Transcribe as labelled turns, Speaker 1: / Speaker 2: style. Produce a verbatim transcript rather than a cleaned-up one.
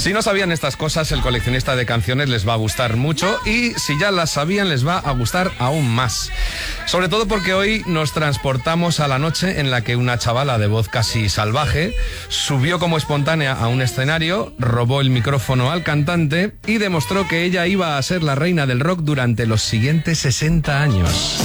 Speaker 1: Si no sabían estas cosas, el coleccionista de canciones les va a gustar mucho y si ya las sabían, les va a gustar aún más. Sobre todo porque hoy nos transportamos a la noche en la que una chavala de voz casi salvaje subió como espontánea a un escenario, robó el micrófono al cantante y demostró que ella iba a ser la reina del rock durante los siguientes sesenta años.